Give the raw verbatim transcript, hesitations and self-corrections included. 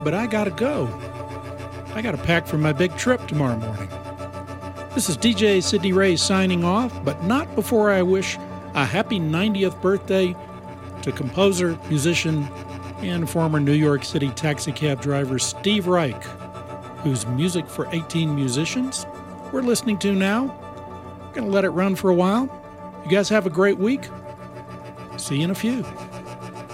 but I gotta go. I gotta pack for my big trip tomorrow morning. This is D J Sidney Ray signing off, but not before I wish a happy ninetieth birthday to composer, musician, and former New York City taxicab driver Steve Reich, whose music for eighteen musicians we're listening to now. We're going to let it run for a while. You guys have a great week. See you in a few.